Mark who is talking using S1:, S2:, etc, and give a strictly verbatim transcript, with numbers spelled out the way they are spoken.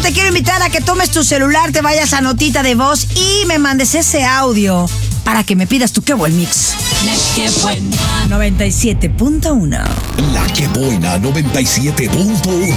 S1: te quiero invitar a que tomes tu celular, te vayas a notita de voz y me mandes ese audio para que me pidas tu Qué Buen Mix.
S2: La que buena.
S1: noventa y siete punto uno.
S3: La que buena noventa y siete punto uno.